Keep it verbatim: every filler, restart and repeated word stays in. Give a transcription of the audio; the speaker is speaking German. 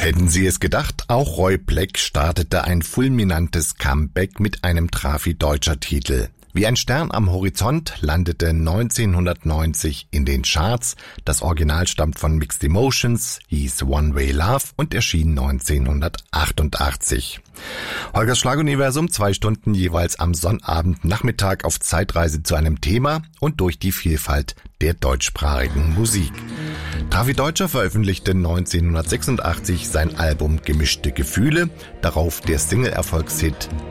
Hätten Sie es gedacht, auch Roy Black startete ein fulminantes Comeback mit einem Trafi-deutscher Titel. Wie ein Stern am Horizont landete neunzehnhundertneunzig in den Charts. Das Original stammt von Mixed Emotions, hieß One Way Love und erschien neunzehnhundertachtundachtzig. Holgers Schlaguniversum, zwei Stunden jeweils am Sonnabend Nachmittag auf Zeitreise zu einem Thema und durch die Vielfalt der deutschsprachigen Musik. Trafi Deutscher veröffentlichte neunzehnhundertsechsundachtzig sein Album Gemischte Gefühle, darauf der Single-Erfolgshit